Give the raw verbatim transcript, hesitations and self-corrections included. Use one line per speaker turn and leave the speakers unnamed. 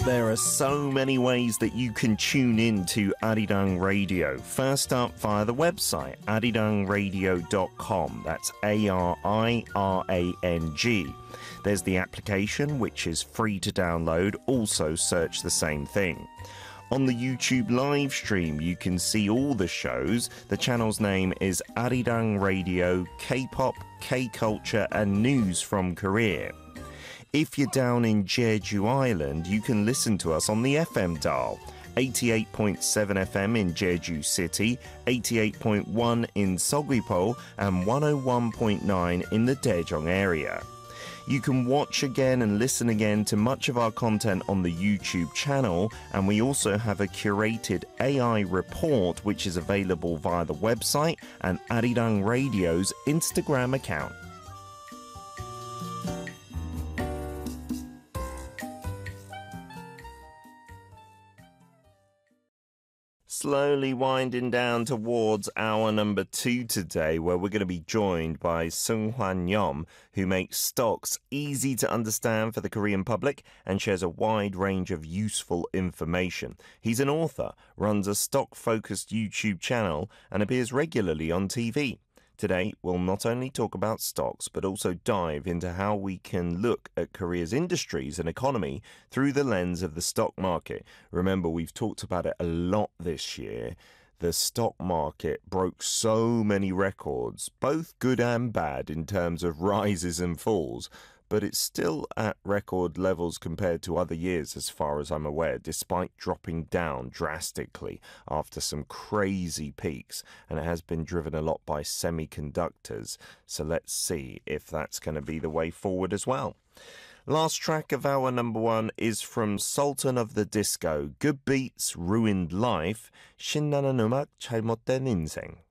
There are so many ways that you can tune in to Arirang Radio. First up, via the website, arirang radio dot com. That's A R I R A N G. There's the application, which is free to download. Also search the same thing. On the YouTube live stream, you can see all the shows. The channel's name is Arirang Radio, K-pop, K-culture and news from Korea. If you're down in Jeju Island, you can listen to us on the F M dial. eighty-eight point seven F M in Jeju City, eighty-eight point one in Seogwipo and one oh one point nine in the Daejeong area. You can watch again and listen again to much of our content on the YouTube channel, and we also have a curated A I report which is available via the website and Arirang Radio's Instagram account. Slowly winding down towards hour number two today, where we're going to be joined by Sung Hwan Yom, who makes stocks easy to understand for the Korean public and shares a wide range of useful information. He's an author, runs a stock-focused YouTube channel, and appears regularly on T V. Today, we'll not only talk about stocks, but also dive into how we can look at Korea's industries and economy through the lens of the stock market. Remember, we've talked about it a lot this year. The stock market broke so many records, both good and bad in terms of rises and falls, but it's still at record levels compared to other years as far as I'm aware, despite dropping down drastically after some crazy peaks, and it has been driven a lot by semiconductors. So let's see if that's going to be the way forward as well. Last track of our number one is from Sultan of the Disco, Good Beats, Ruined Life, 신나는 음악, 잘못된 인생.